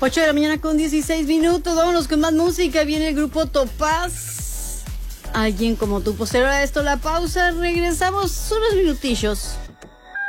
8 de la mañana con 16 minutos. Vámonos con más música. Viene el grupo Topaz. Alguien como tú. Posterior a esto, la pausa. Regresamos unos minutillos.